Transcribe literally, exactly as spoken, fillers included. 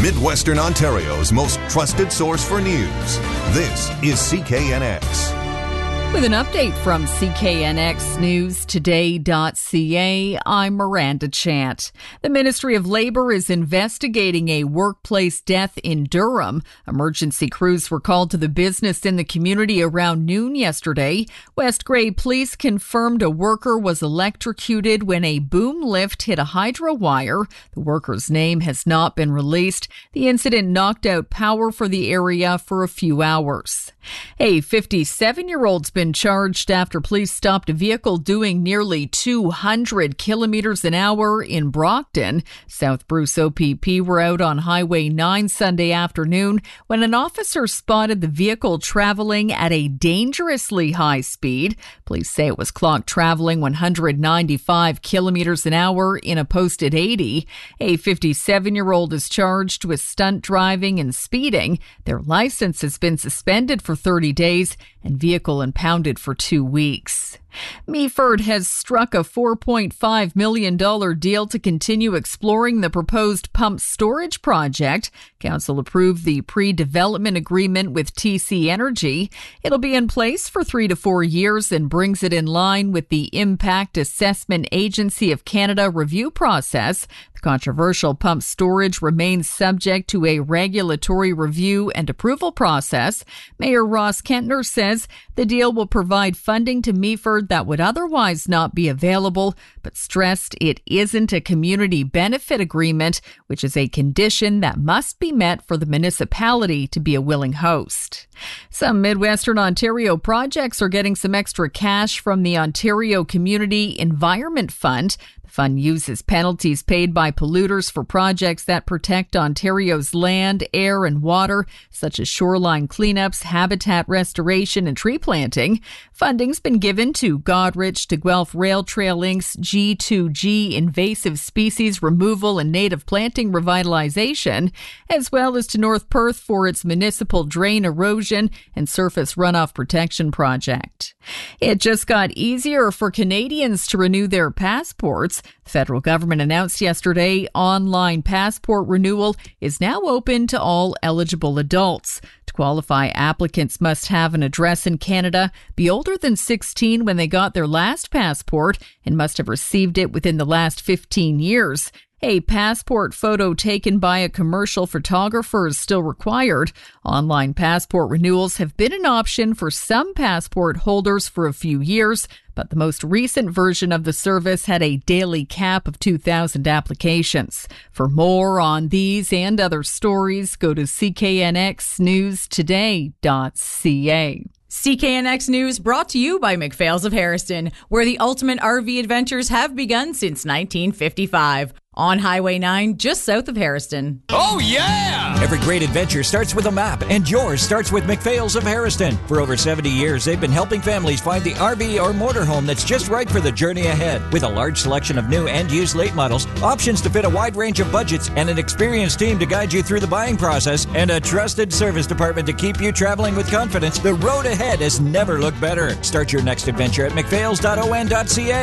Midwestern Ontario's most trusted source for news. This is C K N X. With an update from C K N X News Today dot C A, I'm Miranda Chant. The Ministry of Labour is investigating a workplace death in Durham. Emergency crews were called to the business in the community around noon yesterday. West Grey Police confirmed a worker was electrocuted when a boom lift hit a hydro wire. The worker's name has not been released. The incident knocked out power for the area for a few hours. A fifty-seven-year-old's been charged after police stopped a vehicle doing nearly two hundred kilometers an hour in Brockton. South Bruce O P P were out on Highway nine Sunday afternoon when an officer spotted the vehicle traveling at a dangerously high speed. Police say it was clocked traveling one hundred ninety-five kilometers an hour in a posted eighty. A fifty-seven-year-old is charged with stunt driving and speeding. Their license has been suspended for thirty days and vehicle impounded for two weeks. Meaford has struck a four point five million dollars deal to continue exploring the proposed pump storage project. Council approved the pre-development agreement with T C Energy. It'll be in place for three to four years and brings it in line with the Impact Assessment Agency of Canada review process. The controversial pump storage remains subject to a regulatory review and approval process. Mayor Ross Kentner says the deal will provide funding to Meaford that would otherwise not be available, but stressed it isn't a community benefit agreement, which is a condition that must be met for the municipality to be a willing host. Some Midwestern Ontario projects are getting some extra cash from the Ontario Community Environment Fund. The fund uses penalties paid by polluters for projects that protect Ontario's land, air, and water, such as shoreline cleanups, habitat restoration, and tree planting. Funding's been given to Godrich to Guelph Rail Trail Incorporated's G two G invasive species removal and native planting revitalization, as well as to North Perth for its municipal drain erosion and surface runoff protection project. It just got easier for Canadians to renew their passports. The federal government announced yesterday online passport renewal is now open to all eligible adults. To qualify, applicants must have an address in Canada, be older than sixteen when they got their last passport, and must have received it within the last fifteen years. A passport photo taken by a commercial photographer is still required. Online passport renewals have been an option for some passport holders for a few years, but the most recent version of the service had a daily cap of two thousand applications. For more on these and other stories, go to C K N X News Today dot C A. C K N X News brought to you by McPhails of Harrison, where the ultimate R V adventures have begun since nineteen fifty-five. On Highway nine, just south of Harrison. Oh, yeah! Every great adventure starts with a map, and yours starts with McPhails of Harrison. For over seventy years, they've been helping families find the R V or motorhome that's just right for the journey ahead. With a large selection of new and used late models, options to fit a wide range of budgets, and an experienced team to guide you through the buying process, and a trusted service department to keep you traveling with confidence, the road ahead has never looked better. Start your next adventure at McPhails dot O N dot C A.